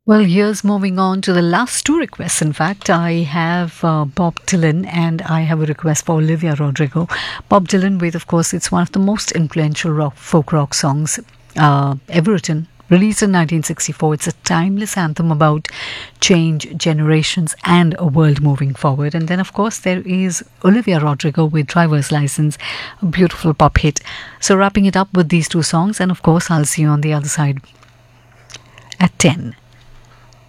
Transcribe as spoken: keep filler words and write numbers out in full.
Well, here's moving on to the last two requests. In fact, I have uh, Bob Dylan and I have a request for Olivia Rodrigo. Bob Dylan, with, of course, it's one of the most influential rock, folk rock songs uh, ever written. Released in nineteen sixty-four, it's a timeless anthem about change, generations, and a world moving forward. And then, of course, there is Olivia Rodrigo with Driver's License, a beautiful pop hit. So, wrapping it up with these two songs, and of course, I'll see you on the other side at ten.